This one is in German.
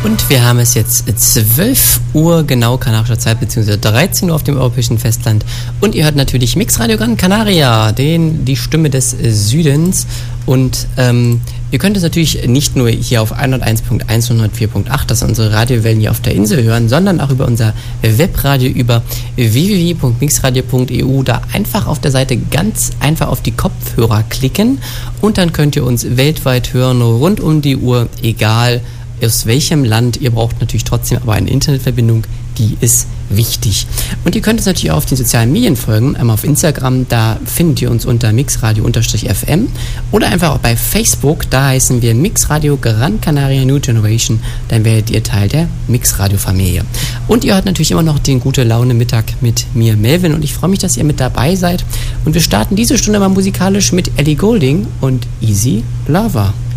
Und wir haben es jetzt 12 Uhr genau kanarischer Zeit, beziehungsweise 13 Uhr auf dem europäischen Festland. Und ihr hört natürlich Mix Radio Gran Canaria, die Stimme des Südens. Und ihr könnt es natürlich nicht nur hier auf 101.1 und 104.8, das sind unsere Radiowellen hier auf der Insel hören, sondern auch über unser Webradio über www.mixradio.eu. Da einfach auf der Seite ganz einfach auf die Kopfhörer klicken und dann könnt ihr uns weltweit hören, rund um die Uhr, egal aus welchem Land. Ihr braucht natürlich trotzdem aber eine Internetverbindung, die ist wichtig. Und ihr könnt uns natürlich auch auf den sozialen Medien folgen, einmal auf Instagram, da findet ihr uns unter mixradio_fm oder einfach auch bei Facebook, da heißen wir Mixradio Gran Canaria New Generation, dann werdet ihr Teil der Mixradio-Familie. Und ihr hört natürlich immer noch den Gute Laune Mittag mit mir, Melvin, und ich freue mich, dass ihr mit dabei seid. Und wir starten diese Stunde mal musikalisch mit Ellie Goulding und Easy Lover.